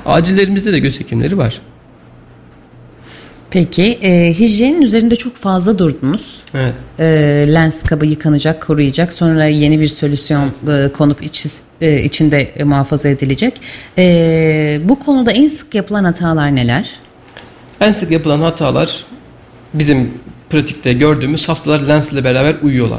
Acillerimizde de göz hekimleri var. Peki hijyenin üzerinde çok fazla durdunuz. Evet. Lens kabı yıkanacak, koruyacak. Sonra yeni bir solüsyon konup içinde muhafaza edilecek. Bu konuda en sık yapılan hatalar neler? En sık yapılan hatalar bizim pratikte gördüğümüz hastalar lensle beraber uyuyorlar.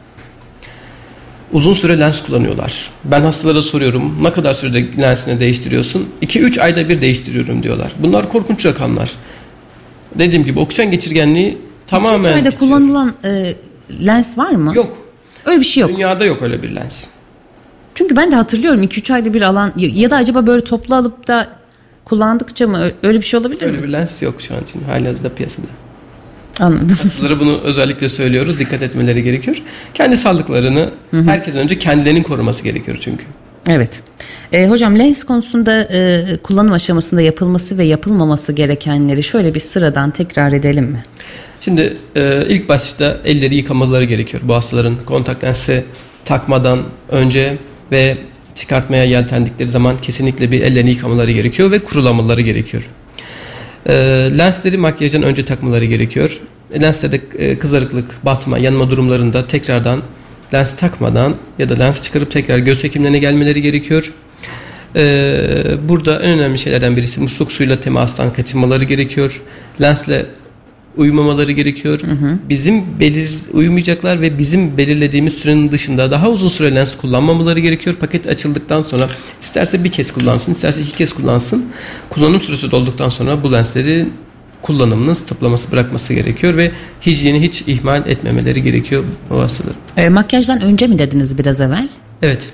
Uzun süre lens kullanıyorlar. Ben hastalara soruyorum, ne kadar sürede lensini değiştiriyorsun? 2-3 ayda bir değiştiriyorum diyorlar. Bunlar korkunç rakamlar. Dediğim gibi oksijen geçirgenliği tamamen 2-3 ayda bitiyor. kullanılan lens var mı? Yok. Öyle bir şey yok. Dünyada yok öyle bir lens. Çünkü ben de hatırlıyorum 2-3 ayda bir alan ya da acaba böyle toplu alıp da kullandıkça mı öyle bir şey olabilir mi? Öyle bir lens yok şu an için halihazırda piyasada. Anladım. Hastalara bunu özellikle söylüyoruz. Dikkat etmeleri gerekiyor. Kendi sağlıklarını herkesten önce kendilerinin koruması gerekiyor çünkü. Evet. Hocam lens konusunda kullanım aşamasında yapılması ve yapılmaması gerekenleri şöyle bir sıradan tekrar edelim mi? Şimdi ilk başta elleri yıkamaları gerekiyor. Bu hastaların kontak lensi takmadan önce ve çıkartmaya yeltendikleri zaman kesinlikle bir ellerini yıkamaları gerekiyor ve kurulamaları gerekiyor. Lensleri makyajdan önce takmaları gerekiyor. Lenslerde kızarıklık, batma, yanma durumlarında tekrardan lens takmadan ya da lens çıkarıp tekrar göz hekimlerine gelmeleri gerekiyor. Burada en önemli şeylerden birisi musluk suyuyla temastan kaçınmaları gerekiyor. Lensle uyumamaları gerekiyor. Uyumayacaklar ve bizim belirlediğimiz sürenin dışında daha uzun süre lens kullanmamaları gerekiyor. Paket açıldıktan sonra isterse bir kez kullansın, isterse 2 kez kullansın. Kullanım süresi dolduktan sonra bu lensleri kullanımını stoplaması, bırakması gerekiyor ve hijyeni hiç ihmal etmemeleri gerekiyor o hastaların. Makyajdan önce mi dediniz biraz evvel? Evet.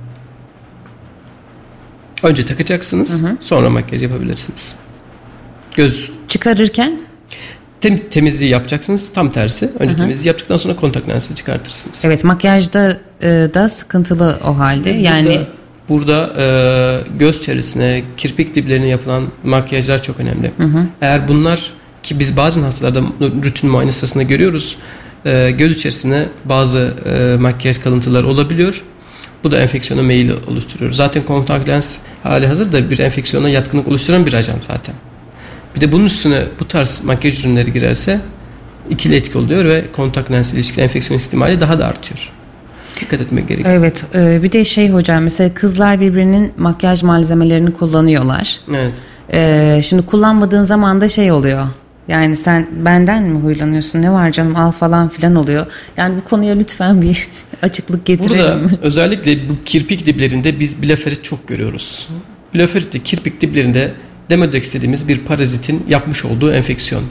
Önce takacaksınız, sonra makyaj yapabilirsiniz. Göz çıkarırken? Temizliği yapacaksınız, tam tersi. Önce temizliği yaptıktan sonra kontak lensi çıkartırsınız. Evet, makyajda da sıkıntılı o halde. Yani burada göz çevresine, kirpik diplerine yapılan makyajlar çok önemli. Eğer bunlar, ki biz bazen hastalarda rutin muayene sırasında görüyoruz, göz içerisine bazı makyaj kalıntıları olabiliyor. Bu da enfeksiyona meyil oluşturuyor. Zaten kontak lens halihazırda bir enfeksiyona yatkınlık oluşturan bir ajan zaten. Bir de bunun üstüne bu tarz makyaj ürünleri girerse ikili etki oluyor ve kontak lens ilişkili enfeksiyon ihtimali daha da artıyor. Dikkat etmek gerekiyor. Evet. Bir de hocam, mesela kızlar birbirinin makyaj malzemelerini kullanıyorlar. Evet. Şimdi kullanmadığın zaman da oluyor. Yani sen benden mi huylanıyorsun, ne var canım al falan filan oluyor. Yani bu konuya lütfen bir açıklık getirelim. Burada özellikle bu kirpik diplerinde biz blefarit çok görüyoruz. Blefarit de kirpik diplerinde Demodex dediğimiz bir parazitin yapmış olduğu enfeksiyon.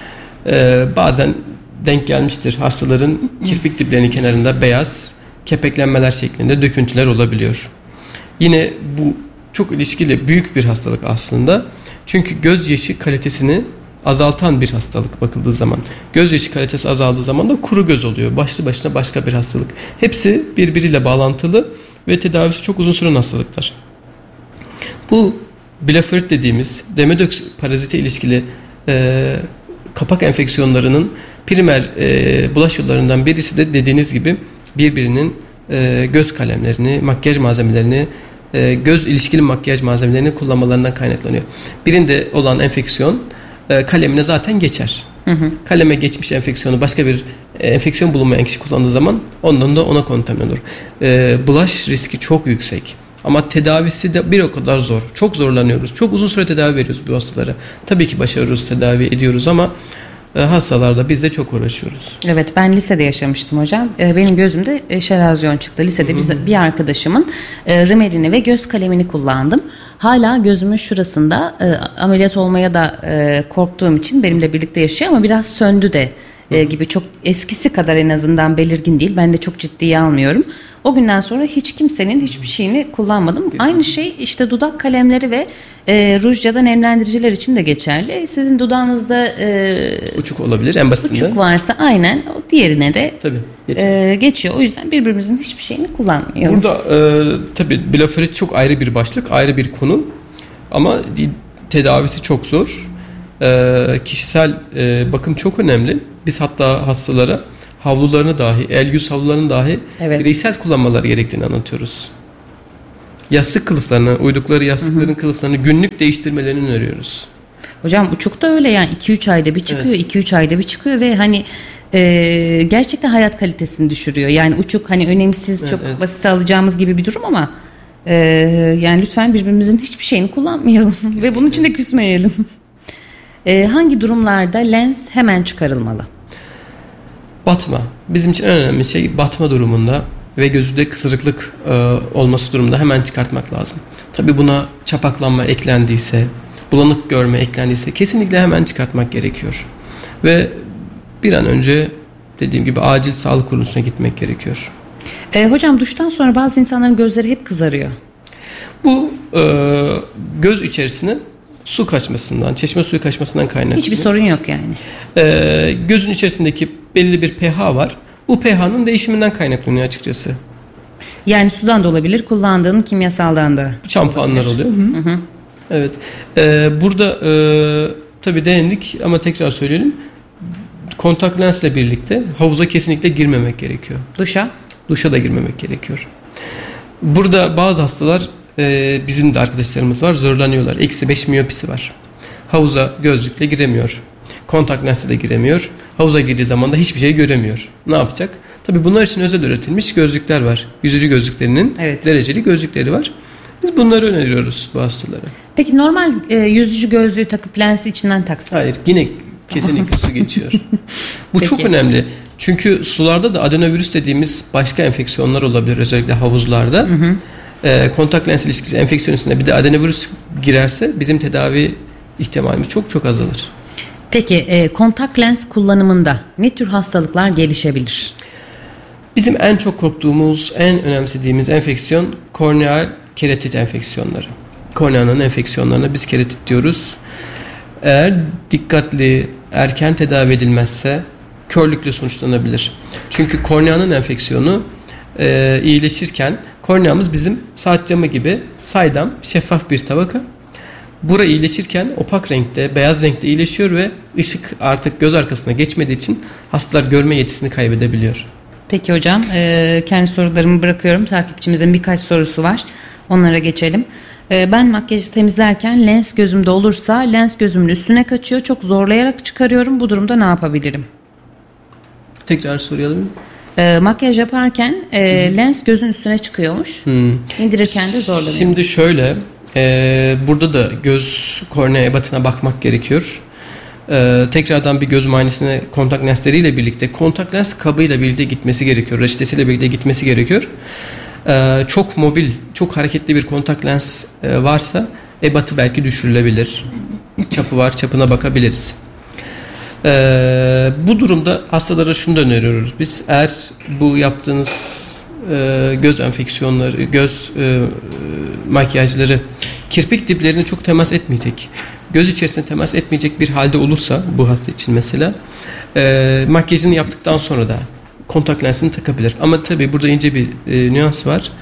Bazen denk gelmiştir, hastaların kirpik diplerinin kenarında beyaz kepeklenmeler şeklinde döküntüler olabiliyor. Yine bu çok ilişkili büyük bir hastalık aslında. Çünkü gözyaşı kalitesini azaltan bir hastalık bakıldığı zaman. Gözyaşı kalitesi azaldığı zaman da kuru göz oluyor. Başlı başına başka bir hastalık. Hepsi birbiriyle bağlantılı ve tedavisi çok uzun süren hastalıklar. Bu blefarit dediğimiz Demodex parazite ilişkili kapak enfeksiyonlarının primer bulaş yollarından birisi de dediğiniz gibi birbirinin göz kalemlerini, makyaj malzemelerini, göz ilişkili makyaj malzemelerini kullanmalarından kaynaklanıyor. Birinde olan enfeksiyon kalemine zaten geçer. Kaleme geçmiş enfeksiyonu başka bir enfeksiyon bulunmayan kişi kullandığı zaman ondan da ona kontamin olur. Bulaş riski çok yüksek. Ama tedavisi de bir o kadar zor. Çok zorlanıyoruz. Çok uzun süre tedavi veriyoruz bu hastalara. Tabii ki başarıyoruz, tedavi ediyoruz ama hastalarda biz de çok uğraşıyoruz. Evet, ben lisede yaşamıştım hocam. Benim gözümde şelazyon çıktı. Lisede bir arkadaşımın rimelini ve göz kalemini kullandım. Hala gözümün şurasında ameliyat olmaya da korktuğum için benimle birlikte yaşıyor ama biraz söndü de gibi, çok eskisi kadar en azından belirgin değil. Ben de çok ciddiye almıyorum. O günden sonra hiç kimsenin hiçbir şeyini kullanmadım. Aynı şey işte dudak kalemleri ve ruj ya da nemlendiriciler için de geçerli. Sizin dudağınızda uçuk olabilir en basitinden. Uçuk varsa aynen o diğerine de tabii, geçiyor. O yüzden birbirimizin hiçbir şeyini kullanmayalım. Burada tabii blefarit çok ayrı bir başlık, ayrı bir konu ama tedavisi çok zor. Kişisel bakım çok önemli. Biz hatta hastalara havlularını dahi, el yüz havlularını dahi bireysel kullanmaları gerektiğini anlatıyoruz. Yastık kılıflarını, uydukları yastıkların kılıflarını günlük değiştirmelerini öneriyoruz. Hocam uçuk da öyle yani 2-3 ayda bir çıkıyor, 2-3 ayda bir çıkıyor ve hani gerçekten hayat kalitesini düşürüyor. Yani uçuk hani önemsiz, çok basite alacağımız gibi bir durum ama yani lütfen birbirimizin hiçbir şeyini kullanmayalım ve bunun için de küsmeyelim. Hangi durumlarda lens hemen çıkarılmalı? Batma. Bizim için en önemli şey batma durumunda ve gözünde kısırıklık olması durumunda hemen çıkartmak lazım. Tabii buna çapaklanma eklendiyse, bulanık görme eklendiyse kesinlikle hemen çıkartmak gerekiyor. Ve bir an önce dediğim gibi acil sağlık kuruluşuna gitmek gerekiyor. Hocam duştan sonra bazı insanların gözleri hep kızarıyor. Bu göz içerisine su kaçmasından, çeşme suyu kaçmasından kaynaklı. Hiçbir sorun yok yani. Gözün içerisindeki belli bir pH var. Bu pH'nın değişiminden kaynaklanıyor açıkçası. Yani sudan da olabilir, kullandığın kimyasaldan da. Şampuanlar oluyor. Hı. Evet. Burada tabii değindik ama tekrar söyleyelim. Kontak lensle birlikte havuza kesinlikle girmemek gerekiyor. Duşa da girmemek gerekiyor. Burada bazı hastalar, bizim de arkadaşlarımız var, zorlanıyorlar. -5 miyopisi var. Havuza gözlükle giremiyor. Kontak lensle de giremiyor. Havuza girdiği zaman da hiçbir şey göremiyor. Ne yapacak? Tabii bunlar için özel üretilmiş gözlükler var. Yüzücü gözlüklerinin dereceli gözlükleri var. Biz bunları öneriyoruz bu hastalara. Peki normal yüzücü gözlüğü takıp lensi içinden taksak? Hayır, yine kesinlikle su geçiyor. Bu Peki. çok önemli. Çünkü sularda da adenovirüs dediğimiz başka enfeksiyonlar olabilir, özellikle havuzlarda. Kontak lens ilişkisi enfeksiyon üstüne bir de adenovirüs girerse bizim tedavi ihtimalimiz çok çok azalır. Peki kontak lens kullanımında ne tür hastalıklar gelişebilir? Bizim en çok korktuğumuz, en önemsediğimiz enfeksiyon korneal keratit enfeksiyonları. Korneanın enfeksiyonlarına biz keratit diyoruz. Eğer dikkatli, erken tedavi edilmezse körlükle sonuçlanabilir. Çünkü korneanın enfeksiyonu iyileşirken, korneamız bizim saat camı gibi saydam, şeffaf bir tabaka. Bura iyileşirken opak renkte, beyaz renkte iyileşiyor ve ışık artık göz arkasına geçmediği için hastalar görme yetisini kaybedebiliyor. Peki hocam, kendi sorularımı bırakıyorum. Takipçimizin birkaç sorusu var. Onlara geçelim. Ben makyajı temizlerken lens gözümde olursa lens gözümün üstüne kaçıyor. Çok zorlayarak çıkarıyorum. Bu durumda ne yapabilirim? Tekrar soralım. Makyaj yaparken lens gözün üstüne çıkıyormuş. İndirirken de zorlanıyor. Şimdi şöyle, burada da göz kornea ebatına bakmak gerekiyor. Tekrardan bir göz muayenesine kontak lensleriyle birlikte, kontak lens kabıyla birlikte gitmesi gerekiyor. Reçetesiyle birlikte gitmesi gerekiyor. Çok mobil, çok hareketli bir kontak lens varsa ebatı belki düşürülebilir. Çapı var, çapına bakabiliriz. Bu durumda hastalara şunu da öneriyoruz biz. Eğer bu yaptığınız göz enfeksiyonları, göz makyajları kirpik diplerine çok temas etmeyecek, göz içerisine temas etmeyecek bir halde olursa bu hasta için mesela makyajını yaptıktan sonra da kontak lensini takabilir. Ama tabii burada ince bir nüans var.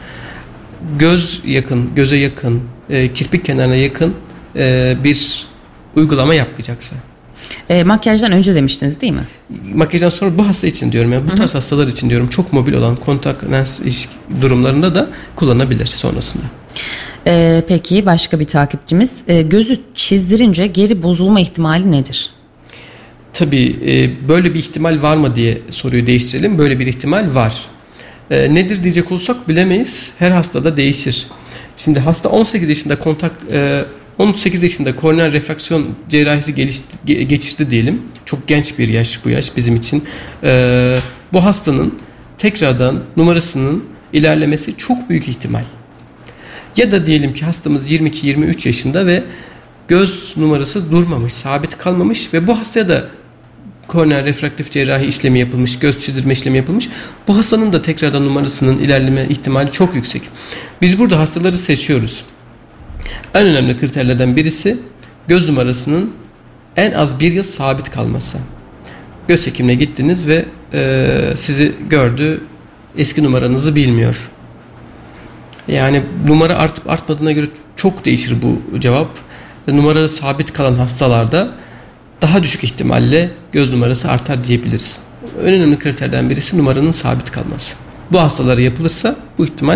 Göze yakın, kirpik kenarına yakın bir uygulama yapmayacaksa. Makyajdan önce demiştiniz değil mi? Makyajdan sonra bu hasta için diyorum. Yani bu tarz hastalar için diyorum. Çok mobil olan kontak lens durumlarında da kullanabilir sonrasında. Peki başka bir takipçimiz. Gözü çizdirince geri bozulma ihtimali nedir? Tabii böyle bir ihtimal var mı diye soruyu değiştirelim. Böyle bir ihtimal var. Nedir diyecek olursak bilemeyiz. Her hastada değişir. Şimdi hasta 18 yaşında korneal refraksiyon cerrahisi geçirdi diyelim. Çok genç bir yaş bu yaş bizim için. Bu hastanın tekrardan numarasının ilerlemesi çok büyük ihtimal. Ya da diyelim ki hastamız 22-23 yaşında ve göz numarası durmamış, sabit kalmamış ve bu hastaya da korneal refraktif cerrahi işlemi yapılmış, göz çizdirme işlemi yapılmış. Bu hastanın da tekrardan numarasının ilerleme ihtimali çok yüksek. Biz burada hastaları seçiyoruz. En önemli kriterlerden birisi göz numarasının en az bir yıl sabit kalması. Göz hekimine gittiniz ve sizi gördü, eski numaranızı bilmiyor. Yani numara artıp artmadığına göre çok değişir bu cevap. Numara sabit kalan hastalarda daha düşük ihtimalle göz numarası artar diyebiliriz. En önemli kriterden birisi numaranın sabit kalması. Bu hastalara yapılırsa bu ihtimal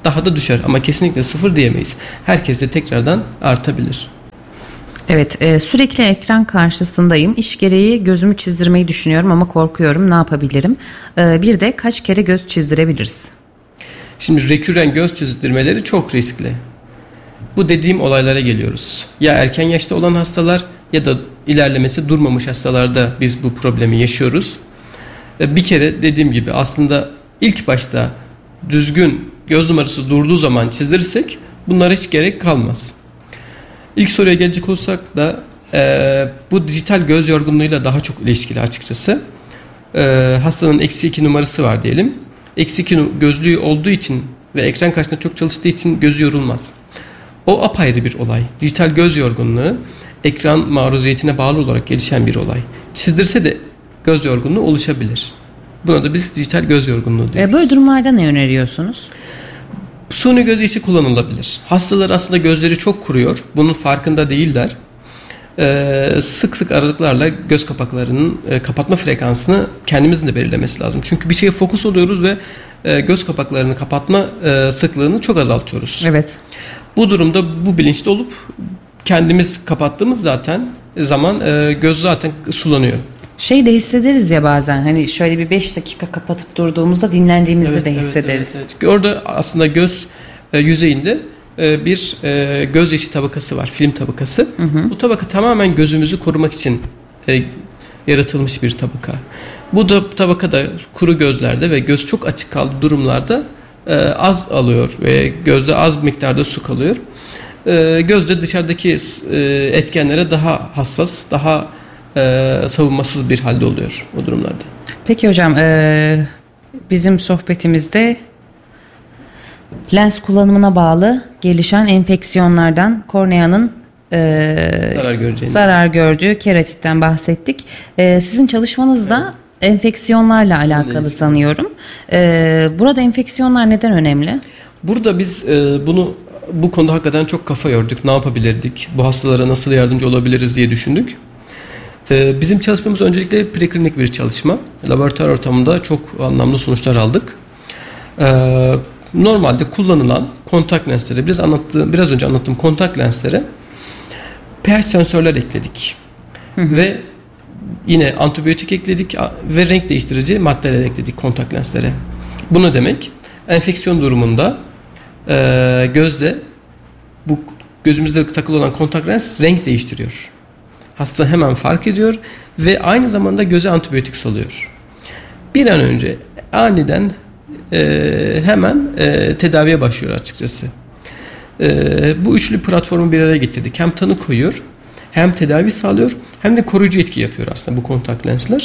daha da düşer ama kesinlikle sıfır diyemeyiz. Herkes de tekrardan artabilir. Evet, sürekli ekran karşısındayım. İş gereği gözümü çizdirmeyi düşünüyorum ama korkuyorum. Ne yapabilirim? Bir de kaç kere göz çizdirebiliriz? Şimdi rekürren göz çizdirmeleri çok riskli. Bu dediğim olaylara geliyoruz. Ya erken yaşta olan hastalar ya da ilerlemesi durmamış hastalarda biz bu problemi yaşıyoruz. Bir kere dediğim gibi aslında ilk başta düzgün göz numarası durduğu zaman çizdirirsek bunlara hiç gerek kalmaz. İlk soruya gelecek olsak da bu dijital göz yorgunluğuyla daha çok ilişkili açıkçası. Hastanın -2 numarası var diyelim. -2 gözlüğü olduğu için ve ekran karşısında çok çalıştığı için gözü yorulmaz. O apayrı bir olay. Dijital göz yorgunluğu ekran maruziyetine bağlı olarak gelişen bir olay. Çizdirse de göz yorgunluğu oluşabilir. Buna da biz dijital göz yorgunluğu diyoruz. Böyle durumlarda ne öneriyorsunuz? Suni göz yaşı kullanılabilir. Hastalar aslında gözleri çok kuruyor. Bunun farkında değiller. Sık sık aralıklarla göz kapaklarının kapatma frekansını kendimizin de belirlemesi lazım. Çünkü bir şeye fokus oluyoruz ve göz kapaklarını kapatma sıklığını çok azaltıyoruz. Evet. Bu durumda bu bilinçli olup kendimiz kapattığımız zaman göz zaten sulanıyor. Şey de hissederiz ya bazen, hani şöyle bir 5 dakika kapatıp durduğumuzda dinlendiğimizi de hissederiz. Evet. Orada aslında göz yüzeyinde bir gözyaşı tabakası var, film tabakası. Bu tabaka tamamen gözümüzü korumak için yaratılmış bir tabaka. Bu da tabaka da kuru gözlerde ve göz çok açık kaldığı durumlarda az alıyor ve gözde az miktarda su kalıyor. Gözde dışarıdaki etkenlere daha hassas, daha savunmasız bir halde oluyor o durumlarda. Peki hocam, bizim sohbetimizde lens kullanımına bağlı gelişen enfeksiyonlardan korneanın zarar gördüğü keratitten bahsettik. Sizin çalışmanızda enfeksiyonlarla alakalı sanıyorum. Burada enfeksiyonlar neden önemli? Burada biz bu konuda hakikaten çok kafa yorduk. Ne yapabilirdik? Bu hastalara nasıl yardımcı olabiliriz diye düşündük. Bizim çalışmamız öncelikle preklinik bir çalışma. Laboratuvar ortamında çok anlamlı sonuçlar aldık. Normalde kullanılan kontak lenslere, biraz önce anlattığım kontak lenslere pH sensörler ekledik. Ve yine antibiyotik ekledik ve renk değiştirici maddeler ekledik kontak lenslere. Bu ne demek? Enfeksiyon durumunda gözde bu gözümüzde takılı olan kontak lens renk değiştiriyor. Hasta hemen fark ediyor ve aynı zamanda göze antibiyotik salıyor. Bir an önce aniden hemen tedaviye başlıyor açıkçası. Bu üçlü platformu bir araya getirdik. Hem tanı koyuyor, hem tedavi sağlıyor, hem de koruyucu etki yapıyor aslında bu kontak lensler.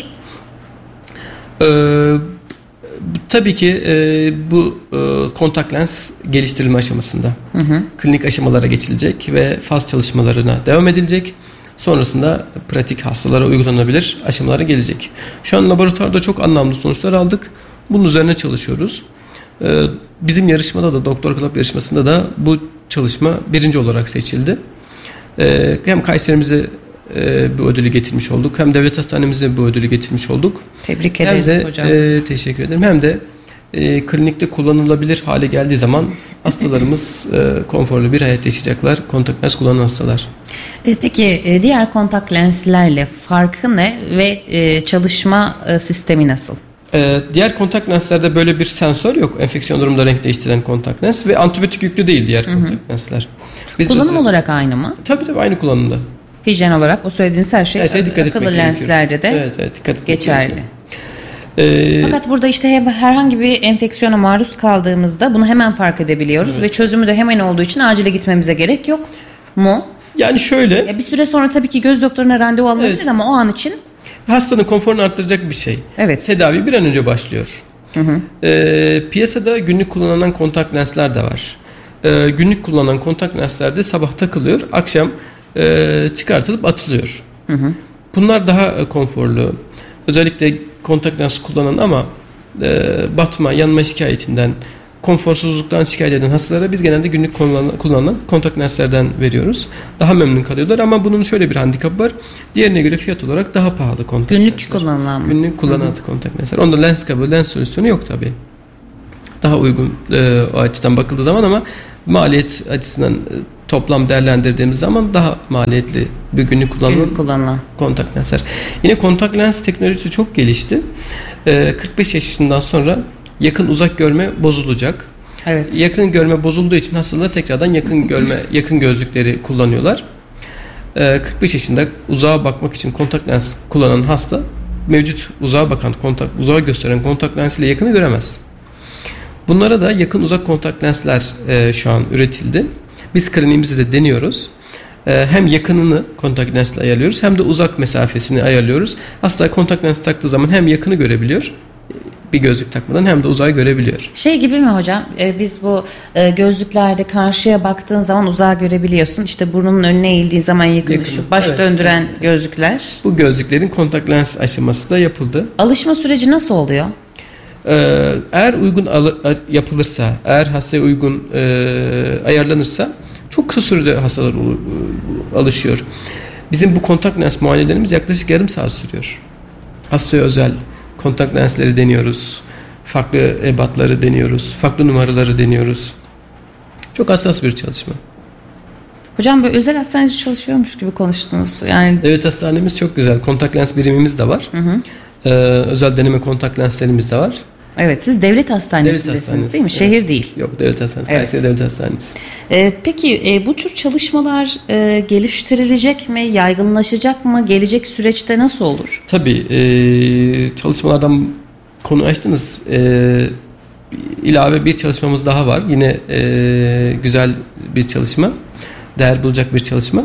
Tabii ki bu kontak lens geliştirilme aşamasında. Klinik aşamalara geçilecek ve faz çalışmalarına devam edilecek. Sonrasında pratik hastalara uygulanabilir aşamalara gelecek. Şu an laboratuvarda çok anlamlı sonuçlar aldık. Bunun üzerine çalışıyoruz. Bizim yarışmada da, Doktor Club yarışmasında da bu çalışma birinci olarak seçildi. Hem Kayseri'mize bu ödülü getirmiş olduk, hem devlet hastanemize bu ödülü getirmiş olduk. Tebrik ederiz hocam. Teşekkür ederim. Hem de klinikte kullanılabilir hale geldiği zaman hastalarımız konforlu bir hayat yaşayacaklar. Kontak lens kullanan hastalar. Peki diğer kontak lenslerle farkı ne ve çalışma sistemi nasıl? Diğer kontak lenslerde böyle bir sensör yok. Enfeksiyon durumunda renk değiştiren kontak lens ve antibiyotik yüklü değil diğer kontak lensler. Kullanım olarak aynı mı? Tabii aynı kullanımda. Hijyen olarak o söylediğiniz her şey akıllı lenslerde de dikkat geçerli. Fakat burada işte herhangi bir enfeksiyona maruz kaldığımızda bunu hemen fark edebiliyoruz ve çözümü de hemen olduğu için acile gitmemize gerek yok mu? Yani şöyle. Bir süre sonra tabii ki göz doktoruna randevu alınabilir ama o an için hastanın konforunu arttıracak bir şey. Evet. Tedavi bir an önce başlıyor. Piyasada günlük kullanılan kontak lensler de var. Günlük kullanılan kontak lensler de sabah takılıyor, akşam çıkartılıp atılıyor. Bunlar daha konforlu. Özellikle kontak lens kullanan ama batma, yanma şikayetinden, konforsuzluktan şikayet eden hastalara biz genelde günlük kullanılan kontak lenslerden veriyoruz. Daha memnun kalıyorlar ama bunun şöyle bir handikapı var. Diğerine göre fiyat olarak daha pahalı kontak lensler. Günlük kullanılan mı? Günlük kullanılan kontak lensler. Onda lens kabı, lens solüsyonu yok tabii. daha uygun o açıdan bakıldığı zaman, ama maliyet açısından toplam değerlendirdiğimiz zaman daha maliyetli bir günlük kullanılan kontak lensler. Yine kontak lens teknolojisi çok gelişti. 45 yaşından sonra yakın uzak görme bozulacak. Evet. Yakın görme bozulduğu için hastalar tekrardan yakın gözlükleri kullanıyorlar. 45 yaşında uzağa bakmak için kontak lens kullanan hasta mevcut uzağa gösteren kontak lens ile yakını göremez. Bunlara da yakın uzak kontak lensler şu an üretildi. Biz kliniğimizde de deniyoruz. Hem yakınını kontak lensle ayarlıyoruz, hem de uzak mesafesini ayarlıyoruz. Hasta kontak lens taktığı zaman hem yakını görebiliyor, bir gözlük takmadan, hem de uzağı görebiliyor. Şey gibi mi hocam? Biz bu gözlüklerde karşıya baktığın zaman uzağı görebiliyorsun. İşte burnunun önüne eğildiği zaman yakını. Şu baş döndüren gözlükler. Bu gözlüklerin kontak lens aşaması da yapıldı. Alışma süreci nasıl oluyor? Eğer uygun yapılırsa, eğer hastaya uygun ayarlanırsa çok kısa sürede hastalar alışıyor. Bizim bu kontak lens muayenelerimiz yaklaşık yarım saat sürüyor. Hastaya özel kontak lensleri deniyoruz. Farklı ebatları deniyoruz. Farklı numaraları deniyoruz. Çok hassas bir çalışma. Hocam böyle özel hastanede çalışıyormuş gibi konuştunuz. Yani evet, hastanemiz çok güzel. Kontak lens birimimiz de var. Özel deneme kontak lenslerimiz de var. Evet, siz devlet hastanesindesiniz değil mi? Evet. Şehir değil. Yok, devlet hastanesi. Evet. Kayseri Devlet Hastanesi. Peki bu tür çalışmalar geliştirilecek mi? Yaygınlaşacak mı? Gelecek süreçte nasıl olur? Tabii çalışmalardan konu açtınız. İlave bir çalışmamız daha var. Yine güzel bir çalışma. Değer bulacak bir çalışma.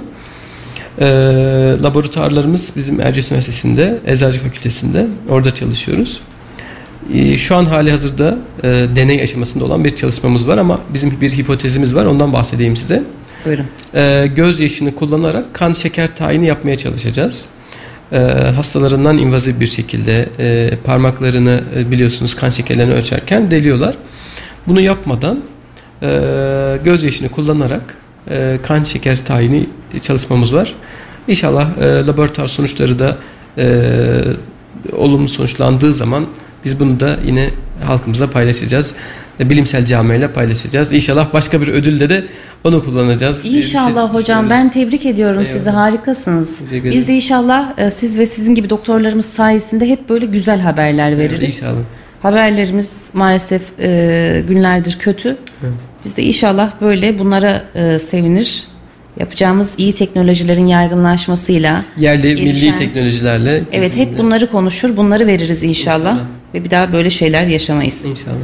Laboratuvarlarımız bizim Erciyes Üniversitesi'nde, Eczacı Fakültesi'nde. Orada çalışıyoruz. Şu an hali hazırda deney aşamasında olan bir çalışmamız var, ama bizim bir hipotezimiz var. Ondan bahsedeyim size. Buyurun. Göz yaşını kullanarak kan şeker tayini yapmaya çalışacağız. Hastalarından invazif bir şekilde parmaklarını biliyorsunuz kan şekerlerini ölçerken deliyorlar. Bunu yapmadan göz yaşını kullanarak kan şeker tayini çalışmamız var. İnşallah laboratuvar sonuçları da olumlu sonuçlandığı zaman biz bunu da yine halkımızla paylaşacağız. Bilimsel camiayla paylaşacağız. İnşallah başka bir ödülde de onu kullanacağız. İnşallah hocam. Ben tebrik ediyorum sizi. Harikasınız. Biz de inşallah siz ve sizin gibi doktorlarımız sayesinde hep böyle güzel haberler veririz. İnşallah. Haberlerimiz maalesef günlerdir kötü. Evet. Biz de inşallah böyle bunlara sevinir. Yapacağımız iyi teknolojilerin yaygınlaşmasıyla, yerli milli teknolojilerle. Evet, hep bunları konuşur, bunları veririz inşallah. Ve bir daha böyle şeyler yaşamayız. İnşallah.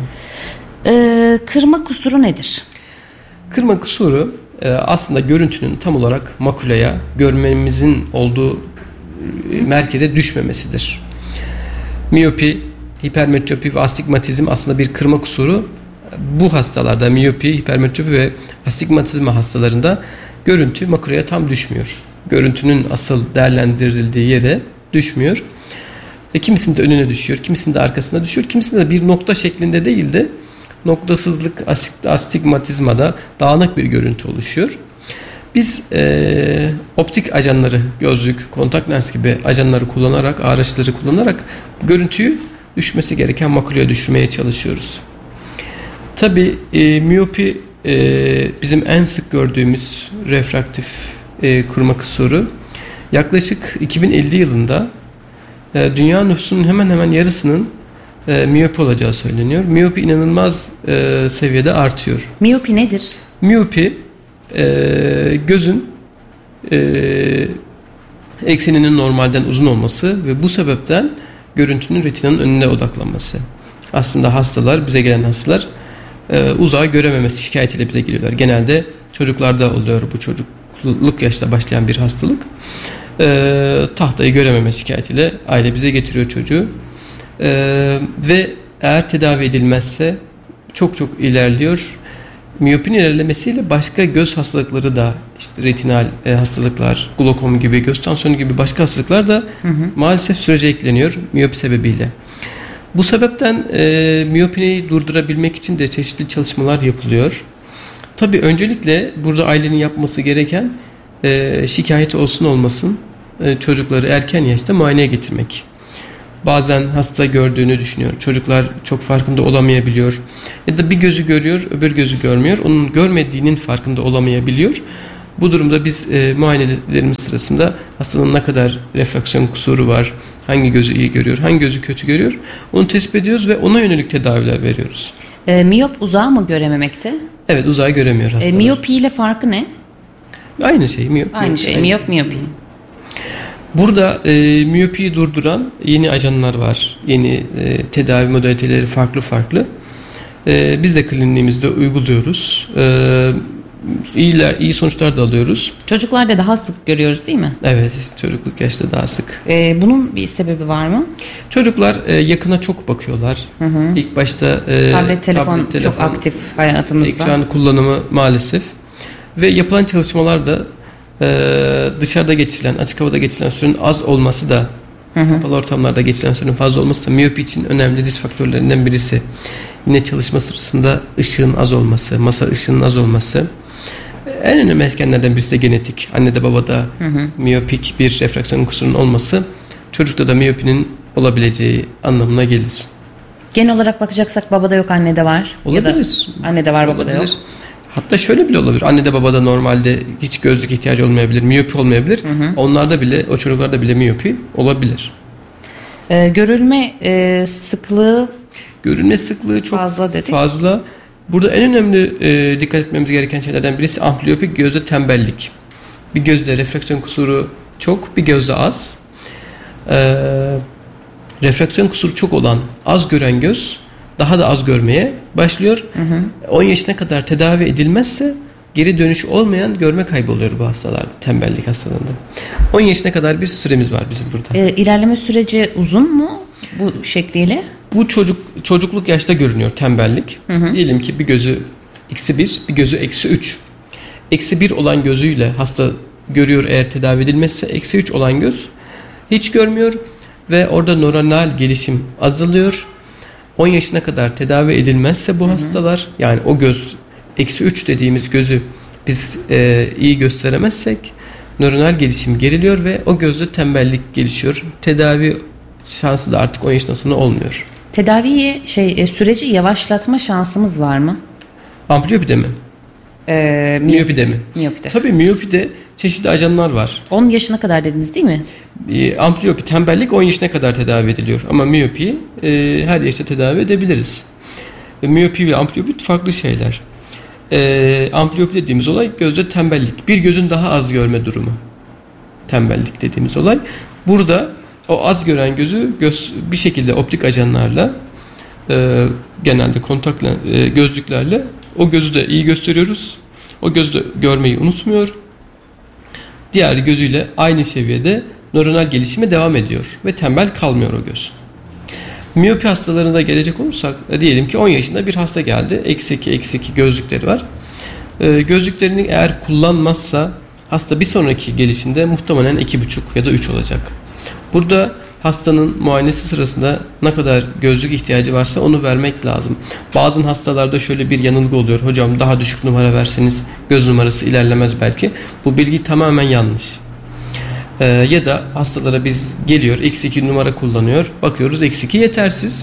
Kırma kusuru nedir? Kırma kusuru aslında görüntünün tam olarak makulaya, görmemizin olduğu merkeze düşmemesidir. Miyopi, hipermetropi ve astigmatizm aslında bir kırma kusuru. Bu hastalarda miyopi, hipermetropi ve astigmatizma hastalarında görüntü makulaya tam düşmüyor. Görüntünün asıl değerlendirildiği yere düşmüyor. Kimisinde önüne düşüyor, kimisinde arkasına düşüyor, kimisinde de bir nokta şeklinde değil de noktasızlık, astigmatizmada dağınık bir görüntü oluşuyor. Biz optik ajanları, gözlük, kontak lens gibi ajanları kullanarak, araçları kullanarak görüntüyü düşmesi gereken makulaya düşürmeye çalışıyoruz. Tabii miyopi bizim en sık gördüğümüz refraktif kırma kusuru. Yaklaşık 2050 yılında dünya nüfusunun hemen hemen yarısının miyopi olacağı söyleniyor. Miyopi inanılmaz seviyede artıyor. Miyopi nedir? Miyopi gözün ekseninin normalden uzun olması ve bu sebepten görüntünün retinanın önüne odaklanması. Aslında hastalar, bize gelen hastalar uzağı görememesi şikayetiyle bize geliyorlar. Genelde çocuklarda oluyor bu, çocukluk yaşta başlayan bir hastalık. Tahtayı görememe şikayetiyle aile bize getiriyor çocuğu. Ve eğer tedavi edilmezse çok ilerliyor. Miyopinin ilerlemesiyle başka göz hastalıkları da, işte retinal hastalıklar, glokom gibi, göz tansiyonu gibi başka hastalıklar da maalesef sürece ekleniyor miyopi sebebiyle. Bu sebepten miyopini durdurabilmek için de çeşitli çalışmalar yapılıyor. Tabii öncelikle burada ailenin yapması gereken şikayeti olsun olmasın çocukları erken yaşta muayeneye getirmek. Bazen hasta gördüğünü düşünüyor. Çocuklar çok farkında olamayabiliyor. Ya da bir gözü görüyor, öbür gözü görmüyor. Onun görmediğinin farkında olamayabiliyor. Bu durumda biz muayenelerimiz sırasında hastanın ne kadar refraksiyon kusuru var, hangi gözü iyi görüyor, hangi gözü kötü görüyor, onu tespit ediyoruz ve ona yönelik tedaviler veriyoruz. Miyop uzağı mı görememekte? Evet, uzağı göremiyor hastalar. Miyopi ile farkı ne? Aynı şey. Miyopi. Burada miyopiyi durduran yeni ajanlar var. Yeni tedavi modaliteleri farklı. Biz de kliniğimizde uyguluyoruz. İyi sonuçlar da alıyoruz. Çocuklarda daha sık görüyoruz değil mi? Evet, çocukluk yaşta daha sık. Bunun bir sebebi var mı? Çocuklar yakına çok bakıyorlar. İlk başta tablet, telefon çok aktif hayatımızda. Ekran kullanımı maalesef. Ve yapılan çalışmalarda dışarıda geçirilen, açık havada geçirilen sürenin az olması da, kapalı ortamlarda geçirilen sürenin fazla olması da miyopi için önemli risk faktörlerinden birisi. Yine çalışma sırasında ışığın az olması, masa ışığının az olması. En önemli etkenlerden birisi de genetik. Annede babada miyopik bir refraksiyon kusurunun olması çocukta da miyopinin olabileceği anlamına gelir. Genel olarak bakacaksak babada yok, annede var. Olabilir. Ya da annede var, babada yok. Hatta şöyle bile olabilir. Annede babada normalde hiç gözlük ihtiyacı olmayabilir, miyopi olmayabilir. Onlarda bile, o çocuklarda bile miyopi olabilir. Görülme sıklığı çok fazla. Burada en önemli dikkat etmemiz gereken şeylerden birisi ambliyopik gözde tembellik. Bir gözde refraksiyon kusuru çok, bir gözde az. Refraksiyon kusuru çok olan, az gören göz daha da az görmeye başlıyor. 10 yaşına kadar tedavi edilmezse geri dönüş olmayan görme kaybı oluyor bu hastalarda, tembellik hastalığında. 10 yaşına kadar bir süremiz var bizim burada. İlerleme süreci uzun mu bu şekliyle? Bu çocukluk yaşta görünüyor tembellik. Diyelim ki bir gözü -1, bir gözü -3. -1 olan gözüyle hasta görüyor eğer tedavi edilmezse, -3 olan göz hiç görmüyor ve orada nöronal gelişim azalıyor. 10 yaşına kadar tedavi edilmezse bu hastalar, yani o göz -3 dediğimiz gözü biz iyi gösteremezsek nöronal gelişim geriliyor ve o gözde tembellik gelişiyor. Tedavi şansı da artık 10 yaşından sonra olmuyor. Tedaviyi süreci yavaşlatma şansımız var mı? Ambliyopide mi? Miyopide mi? Miyopide. Tabii miyopide çeşitli ajanlar var. 10 yaşına kadar dediniz değil mi? Ambliyopi, tembellik 10 yaşına kadar tedavi ediliyor. Ama miyopi her yaşta tedavi edebiliriz. Miyopi ve ambliyopi farklı şeyler. Ambliyopi dediğimiz olay gözde tembellik. Bir gözün daha az görme durumu. Tembellik dediğimiz olay. Burada o az gören gözü bir şekilde optik ajanlarla, genelde kontakla, gözlüklerle o gözü de iyi gösteriyoruz. O göz de görmeyi unutmuyor. Diğer gözüyle aynı seviyede nöronal gelişime devam ediyor ve tembel kalmıyor o göz. Miyopi hastalarına gelecek olursak, diyelim ki 10 yaşında bir hasta geldi. -2 gözlükleri var. Gözlüklerini eğer kullanmazsa hasta bir sonraki gelişinde muhtemelen 2,5 ya da 3 olacak. Burada hastanın muayenesi sırasında ne kadar gözlük ihtiyacı varsa onu vermek lazım. Bazı hastalarda şöyle bir yanılgı oluyor. Hocam daha düşük numara verseniz göz numarası ilerlemez belki. Bu bilgi tamamen yanlış. Ya da hastalara biz geliyor -2 numara kullanıyor. Bakıyoruz -2 yetersiz.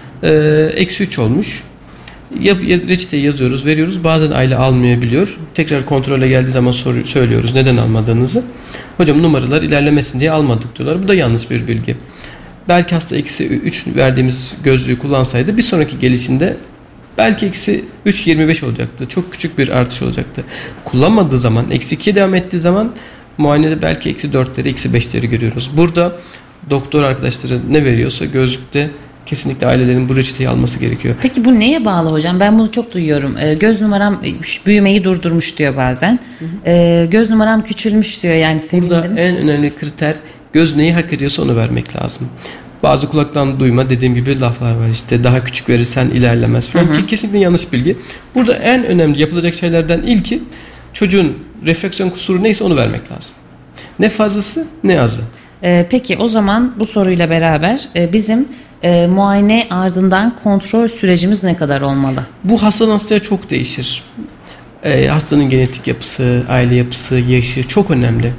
-3 olmuş. Reçeteyi yazıyoruz, veriyoruz. Bazen aile almayabiliyor. Tekrar kontrole geldiği zaman söylüyoruz neden almadığınızı. Hocam numaralar ilerlemesin diye almadık diyorlar. Bu da yanlış bir bilgi. Belki hasta -3 verdiğimiz gözlüğü kullansaydı bir sonraki gelişinde belki -3,25 olacaktı. Çok küçük bir artış olacaktı. Kullanmadığı zaman, -2'ye devam ettiği zaman muayenede belki -4'leri, -5'leri görüyoruz. Burada doktor arkadaşları ne veriyorsa gözlükte kesinlikle ailelerin bu reçeteyi alması gerekiyor. Peki bu neye bağlı hocam? Ben bunu çok duyuyorum. Göz numaram büyümeyi durdurmuş diyor bazen. Göz numaram küçülmüş diyor, yani sevindim. Burada en önemli kriter göz neyi hak ediyorsa onu vermek lazım. Bazı kulaktan duyma dediğim gibi laflar var, işte daha küçük verirsen ilerlemez falan, ki kesinlikle yanlış bilgi. Burada en önemli yapılacak şeylerden ilki çocuğun refraksiyon kusuru neyse onu vermek lazım. Ne fazlası ne azı. Peki o zaman bu soruyla beraber bizim muayene ardından kontrol sürecimiz ne kadar olmalı? Bu hastadan hastaya çok değişir. Hastanın genetik yapısı, aile yapısı, yaşı çok önemli.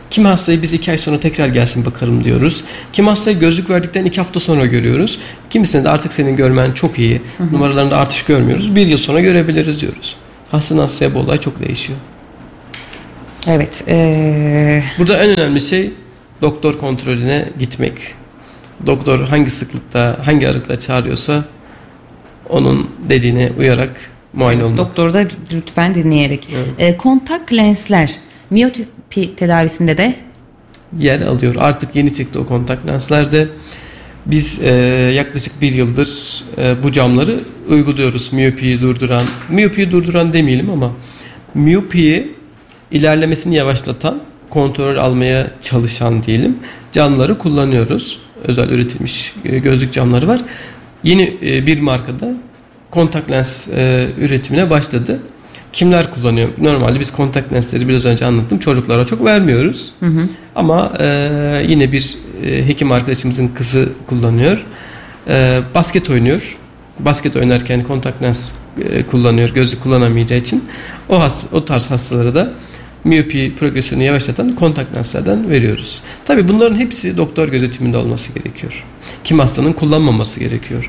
Kimi hastayı biz 2 ay sonra tekrar gelsin bakalım diyoruz. Kimi hastayı gözlük verdikten 2 hafta sonra görüyoruz. Kimisinde de artık senin görmen çok iyi. Numaralarında artış görmüyoruz. 1 yıl sonra görebiliriz diyoruz. Hastadan hastaya bu olay çok değişiyor. Evet. Burada en önemli şey doktor kontrolüne gitmek. Doktor hangi sıklıkta, hangi aralıkta çağırıyorsa onun dediğine uyarak muayene olmak. Doktoru da lütfen dinleyerek. Evet. Kontak lensler miyopi tedavisinde de yer alıyor. Artık yeni çıktı o kontak lenslerde. Biz yaklaşık 1 yıldır bu camları uyguluyoruz. Miyopiyi durduran demeyelim ama miyopiyi ilerlemesini yavaşlatan, kontrol almaya çalışan diyelim camları kullanıyoruz. Özel üretilmiş gözlük camları var. Yeni bir markada kontak lens üretimine başladı. Kimler kullanıyor? Normalde biz kontak lensleri biraz önce anlattım. Çocuklara çok vermiyoruz. Ama yine bir hekim arkadaşımızın kızı kullanıyor. Basket oynuyor. Basket oynarken kontak lens kullanıyor. Gözlük kullanamayacağı için. O tarz hastalara da miyopi progresyonu yavaşlatan kontak lenslerden veriyoruz. Tabii bunların hepsi doktor gözetiminde olması gerekiyor. Kim hastanın kullanmaması gerekiyor.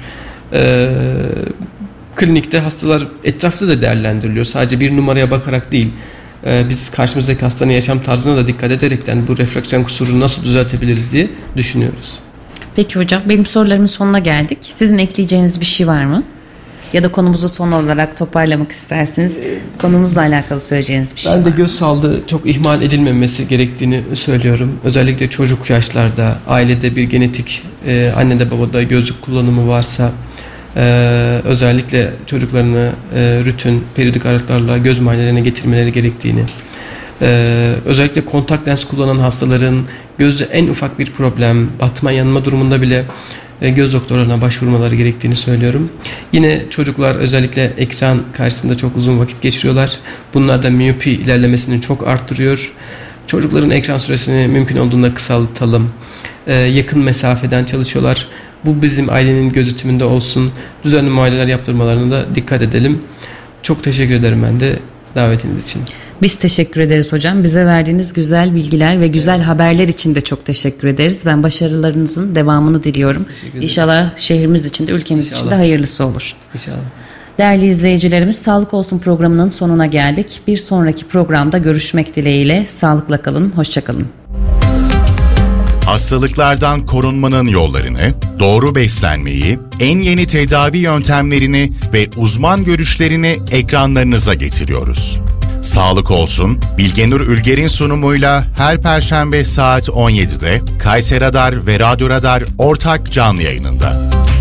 Klinikte hastalar etraflı da değerlendiriliyor. Sadece bir numaraya bakarak değil. Biz karşımızdaki hastanın yaşam tarzına da dikkat ederekten bu refraksiyon kusurunu nasıl düzeltebiliriz diye düşünüyoruz. Peki hocam, benim sorularımın sonuna geldik. Sizin ekleyeceğiniz bir şey var mı? Ya da konumuzu son olarak toparlamak istersiniz. Konumuzla alakalı söyleyeceğiniz bir şey var. Ben de göz sağlığı çok ihmal edilmemesi gerektiğini söylüyorum. Özellikle çocuk yaşlarda, ailede bir genetik, annede babada gözlük kullanımı varsa, özellikle çocuklarını rutin, periyodik aralıklarla göz muayenelerine getirmeleri gerektiğini, özellikle kontak lens kullanan hastaların gözde en ufak bir problem, batma yanma durumunda bile göz doktorlarına başvurmaları gerektiğini söylüyorum. Yine çocuklar özellikle ekran karşısında çok uzun vakit geçiriyorlar. Bunlar da miyopi ilerlemesini çok arttırıyor. Çocukların ekran süresini mümkün olduğunda kısaltalım. Yakın mesafeden çalışıyorlar. Bu bizim ailenin gözetiminde olsun. Düzenli muayeneler yaptırmalarına da dikkat edelim. Çok teşekkür ederim ben de davetiniz için. Biz teşekkür ederiz hocam. Bize verdiğiniz güzel bilgiler ve güzel haberler için de çok teşekkür ederiz. Ben başarılarınızın devamını diliyorum. İnşallah şehrimiz için de ülkemiz için de hayırlısı olur. İnşallah. Değerli izleyicilerimiz, Sağlık Olsun programının sonuna geldik. Bir sonraki programda görüşmek dileğiyle. Sağlıkla kalın, hoşça kalın. Hastalıklardan korunmanın yollarını, doğru beslenmeyi, en yeni tedavi yöntemlerini ve uzman görüşlerini ekranlarınıza getiriyoruz. Sağlık Olsun, Bilgenur Ülger'in sunumuyla her Perşembe saat 17'de Kayseri Radar ve Radyo Radar ortak canlı yayınında.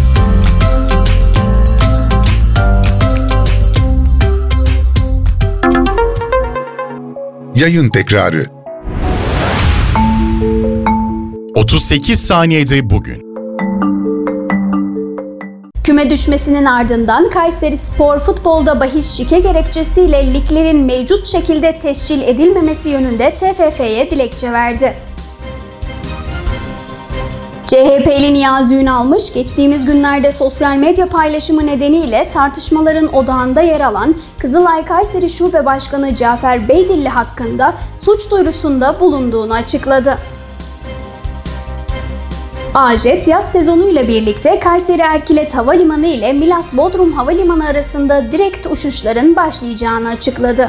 Yayın tekrarı. 38 saniyede bugün. Küme düşmesinin ardından Kayserispor futbolda bahis şike gerekçesiyle liglerin mevcut şekilde tescil edilmemesi yönünde TFF'ye dilekçe verdi. CHP'li Niyazi Ünalmış, geçtiğimiz günlerde sosyal medya paylaşımı nedeniyle tartışmaların odağında yer alan Kızılay Kayseri Şube Başkanı Cafer Beydilli hakkında suç duyurusunda bulunduğunu açıkladı. AJet yaz sezonuyla birlikte Kayseri Erkilet Havalimanı ile Milas Bodrum Havalimanı arasında direkt uçuşların başlayacağını açıkladı.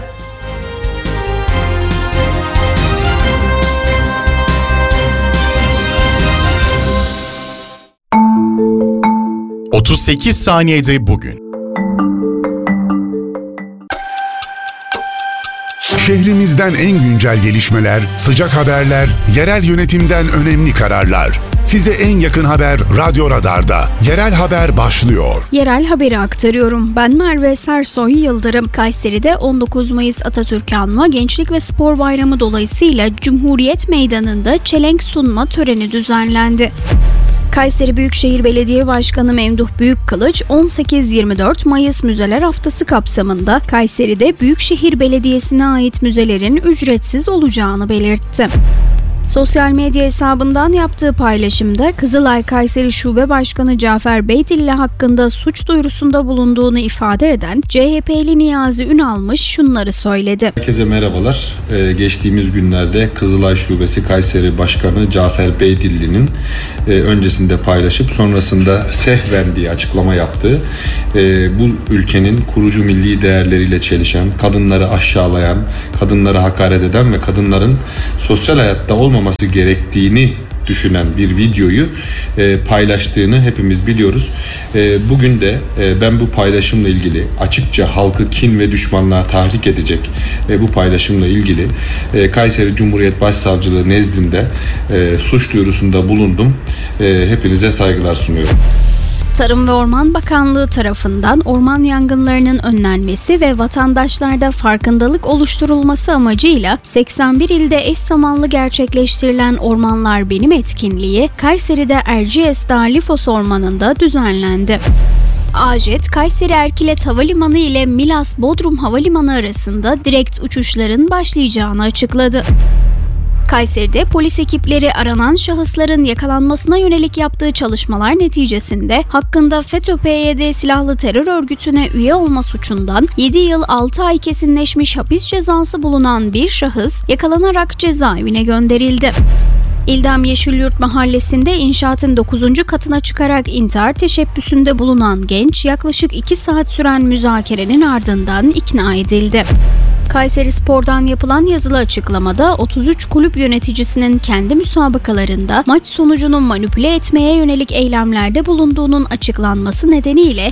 ...38 saniyede bugün. Şehrimizden en güncel gelişmeler, sıcak haberler, yerel yönetimden önemli kararlar. Size en yakın haber Radyo Radar'da. Yerel haber başlıyor. Yerel haberi aktarıyorum. Ben Merve Sersoy Yıldırım. Kayseri'de 19 Mayıs Atatürk Anma Gençlik ve Spor Bayramı dolayısıyla Cumhuriyet Meydanı'nda çelenk sunma töreni düzenlendi. Kayseri Büyükşehir Belediye Başkanı Memduh Büyükkılıç 18-24 Mayıs Müzeler Haftası kapsamında Kayseri'de Büyükşehir Belediyesi'ne ait müzelerin ücretsiz olacağını belirtti. Sosyal medya hesabından yaptığı paylaşımda Kızılay Kayseri Şube Başkanı Cafer Beydilli hakkında suç duyurusunda bulunduğunu ifade eden CHP'li Niyazi Ünalmış şunları söyledi. Herkese merhabalar. Geçtiğimiz günlerde Kızılay Şubesi Kayseri Başkanı Cafer Beydilli'nin öncesinde paylaşıp sonrasında sehven diye açıklama yaptığı bu ülkenin kurucu milli değerleriyle çelişen, kadınları aşağılayan, kadınları hakaret eden ve kadınların sosyal hayatta olmaması gerektiğini düşünen bir videoyu paylaştığını hepimiz biliyoruz. Bugün de ben bu paylaşımla ilgili açıkça halkı kin ve düşmanlığa tahrik edecek bu paylaşımla ilgili Kayseri Cumhuriyet Başsavcılığı nezdinde suç duyurusunda bulundum. Hepinize saygılar sunuyorum. Tarım ve Orman Bakanlığı tarafından orman yangınlarının önlenmesi ve vatandaşlarda farkındalık oluşturulması amacıyla 81 ilde eş zamanlı gerçekleştirilen Ormanlar Benim etkinliği Kayseri'de Erciyes Dağı Lifos Ormanı'nda düzenlendi. AJet, Kayseri Erkilet Havalimanı ile Milas Bodrum Havalimanı arasında direkt uçuşların başlayacağını açıkladı. Kayseri'de polis ekipleri aranan şahısların yakalanmasına yönelik yaptığı çalışmalar neticesinde hakkında FETÖ-PYD silahlı terör örgütüne üye olma suçundan 7 yıl 6 ay kesinleşmiş hapis cezası bulunan bir şahıs yakalanarak cezaevine gönderildi. İldam Yeşilyurt Mahallesi'nde inşaatın 9. katına çıkarak intihar teşebbüsünde bulunan genç yaklaşık 2 saat süren müzakerenin ardından ikna edildi. Kayseri Spor'dan yapılan yazılı açıklamada 33 kulüp yöneticisinin kendi müsabakalarında maç sonucunu manipüle etmeye yönelik eylemlerde bulunduğunun açıklanması nedeniyle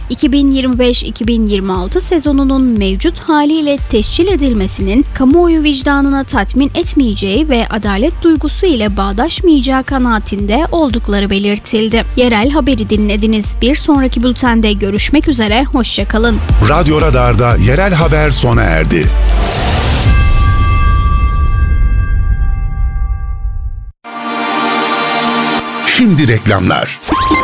2025-2026 sezonunun mevcut haliyle tescil edilmesinin kamuoyu vicdanına tatmin etmeyeceği ve adalet duygusu ile bağdaşmayacağı kanaatinde oldukları belirtildi. Yerel haberi dinlediniz. Bir sonraki bültende görüşmek üzere, hoşça kalın. Radyo Radar'da yerel haber sona erdi. Şimdi reklamlar.